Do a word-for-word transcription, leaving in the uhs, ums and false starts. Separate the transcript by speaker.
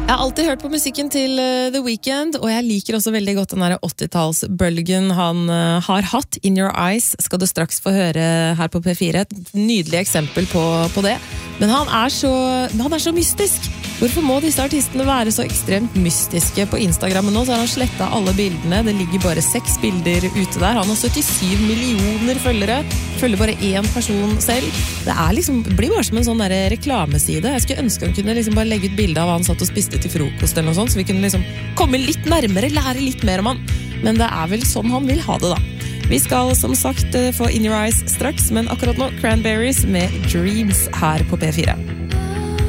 Speaker 1: Jeg har alltid hørt på musikken til uh, The Weeknd, og jeg liker også veldig godt den der åttitallsbølgen han uh, har hatt. In Your Eyes skal du straks få høre her på P fire. Et nydelig eksempel på, på det. Men han er, så, han er så mystisk. Hvorfor må disse artistene være så ekstremt mystiske på Instagram nå? Så har han slettet alle bildene. Det ligger bare seks bilder ute der. Han har syttisyv millioner følgere. Følger bare én person selv. Det er liksom, det blir bare som en sånn der reklameside. Jeg skulle ønske han kunne liksom bare legge ut bilder av hva han satt og spiste til frokost eller noe sånt, så vi kunne liksom komme litt nærmere, lære litt mer om han. Men det er vel sånn han vil ha det da. Vi skal som sagt få In Your Eyes straks, men akkurat nå Cranberries med Dreams her på P fire.